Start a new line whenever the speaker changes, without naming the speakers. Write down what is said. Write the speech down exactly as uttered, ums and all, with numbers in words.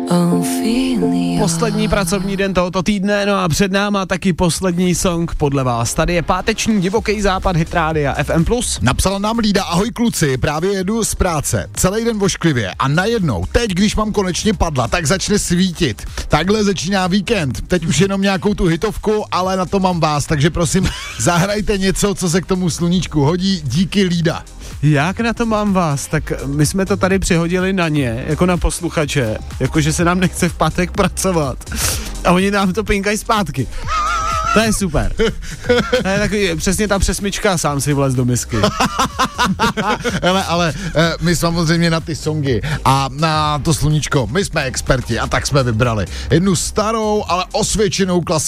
Poslední pracovní den tohoto týdne, no a před náma taky poslední song podle vás. Tady je páteční divoký západ Hit Rádia F M plus.
Napsala nám Lída: ahoj kluci, právě jedu z práce, celý den vošklivě a najednou, teď když mám konečně padla, tak začne svítit. Takhle začíná víkend, teď už jenom nějakou tu hitovku, ale na to mám vás, takže prosím, zahrajte něco, co se k tomu sluníčku hodí, díky Lída.
Jak na to mám vás? Tak my jsme to tady přihodili na ně, jako na posluchače, jakože se nám nechce v pátek pracovat. A oni nám to pinkají zpátky. To je super. To je takový, přesně ta přesmička, sám si vlez do misky.
Hele, ale e, my samozřejmě na ty songy a na to sluníčko, my jsme experti a tak jsme vybrali jednu starou, ale osvědčenou klasiku.